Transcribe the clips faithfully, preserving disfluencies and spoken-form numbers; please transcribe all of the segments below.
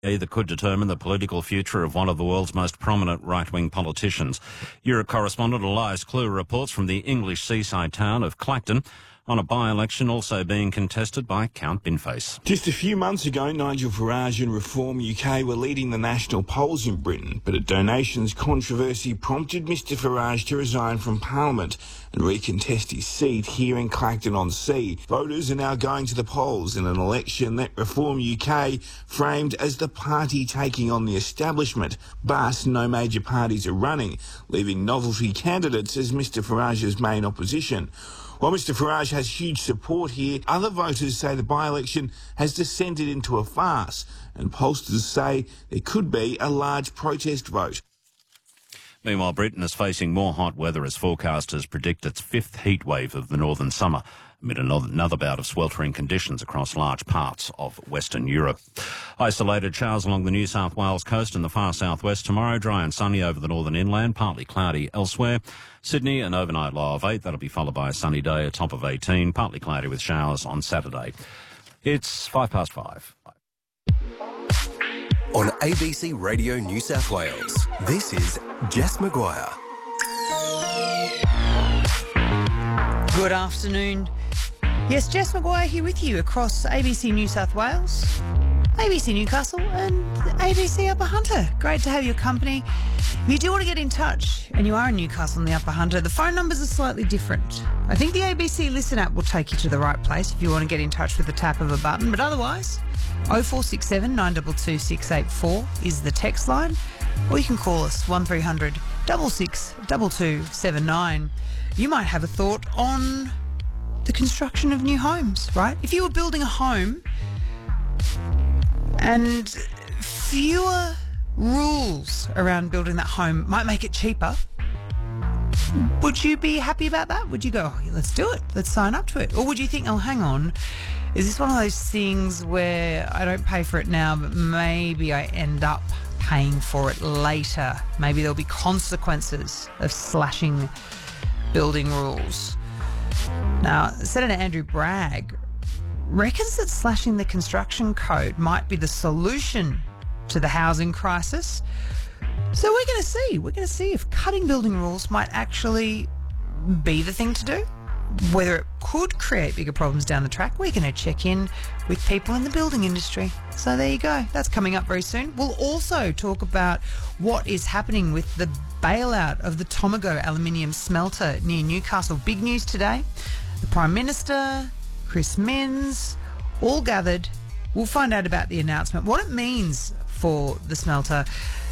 that could determine the political future of one of the world's most prominent right-wing politicians. Europe correspondent Elias Clue reports from the English seaside town of Clacton on a by-election also being contested by Count Binface. Just a few months ago, Nigel Farage and Reform U K were leading the national polls in Britain, but a donations controversy prompted Mr Farage to resign from Parliament and recontest his seat here in Clacton-on-Sea. Voters are now going to the polls in an election that Reform U K framed as the party taking on the establishment, but no major parties are running, leaving novelty candidates as Mr Farage's main opposition. While Mr Farage has huge support here, other voters say the by-election has descended into a farce, and pollsters say there could be a large protest vote. Meanwhile, Britain is facing more hot weather as forecasters predict its fifth heat wave of the northern summer, amid another bout of sweltering conditions across large parts of Western Europe. Isolated showers along the New South Wales coast and the far southwest tomorrow, dry and sunny over the northern inland, partly cloudy elsewhere. Sydney, an overnight low of eight, that'll be followed by a sunny day, a top of eighteen, partly cloudy with showers on Saturday. It's five past five. On A B C Radio New South Wales, this is Jess Maguire. Good afternoon. Yes, Jess Maguire here with you across A B C New South Wales, A B C Newcastle and A B C Upper Hunter. Great to have your company. If you do want to get in touch and you are in Newcastle and the Upper Hunter, the phone numbers are slightly different. I think the A B C Listen app will take you to the right place if you want to get in touch with the tap of a button, but otherwise oh four six seven, nine two two, six eight four is the text line, or you can call us one three hundred, six six two two seven nine. You might have a thought on the construction of new homes, right? If you were building a home and fewer rules around building that home might make it cheaper, would you be happy about that? Would you go, oh, let's do it, let's sign up to it? Or would you think, oh, hang on, is this one of those things where I don't pay for it now, but maybe I end up paying for it later? Maybe there'll be consequences of slashing building rules. Now, Senator Andrew Bragg reckons that slashing the construction code might be the solution to the housing crisis. So we're going to see. We're going to see if cutting building rules might actually be the thing to do. Whether it could create bigger problems down the track, we're going to check in with people in the building industry. So there you go. That's coming up very soon. We'll also talk about what is happening with the bailout of the Tomago aluminium smelter near Newcastle. Big news today. The Prime Minister, Chris Minns, all gathered. We'll find out about the announcement, what it means for the smelter.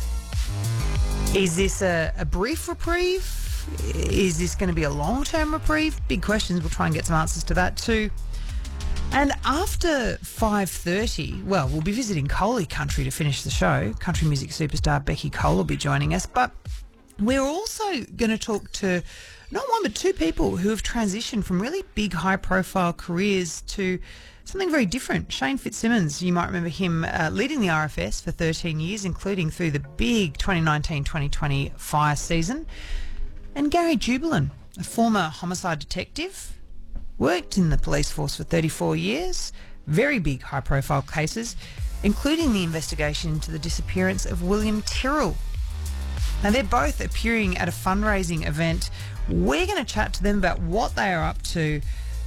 Is this a, a brief reprieve? Is this going to be a long-term reprieve? Big questions. We'll try and get some answers to that too. And after five thirty, well, we'll be visiting Coley Country to finish the show. Country music superstar Becky Cole will be joining us. But we're also going to talk to not one but two people who have transitioned from really big, high-profile careers to something very different. Shane Fitzsimmons, you might remember him uh, leading the R F S for thirteen years, including through the big twenty nineteen twenty twenty fire season. And Gary Jubelin, a former homicide detective, worked in the police force for thirty-four years, very big high-profile cases, including the investigation into the disappearance of William Tyrrell. Now, they're both appearing at a fundraising event. We're going to chat to them about what they are up to,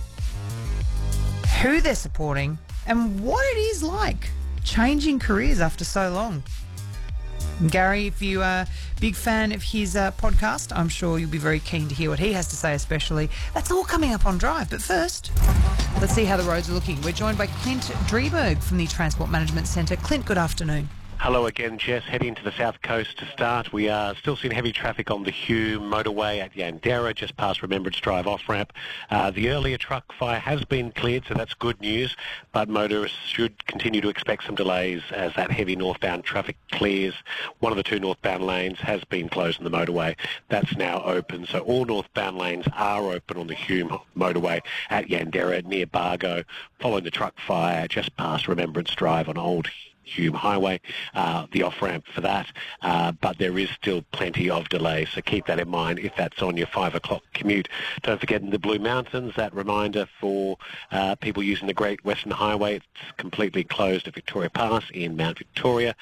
who they're supporting, and what it is like changing careers after so long. Gary, if you are a big fan of his uh, podcast, I'm sure you'll be very keen to hear what he has to say especially. That's all coming up on Drive. But first, let's see how the roads are looking. We're joined by Clint Drieberg from the Transport Management Centre. Clint, good afternoon. Hello again, Jess. Heading to the south coast to start. We are still seeing heavy traffic on the Hume motorway at Yandera, just past Remembrance Drive off-ramp. Uh, the earlier truck fire has been cleared, so that's good news, but motorists should continue to expect some delays as that heavy northbound traffic clears. One of the two northbound lanes has been closed on the motorway. That's now open, so all northbound lanes are open on the Hume motorway at Yandera near Bargo, following the truck fire just past Remembrance Drive on Old Hume Highway, uh, the off-ramp for that, uh, but there is still plenty of delay, so keep that in mind if that's on your five o'clock commute. Don't forget in the Blue Mountains, that reminder for uh, people using the Great Western Highway, it's completely closed at Victoria Pass in Mount Victoria.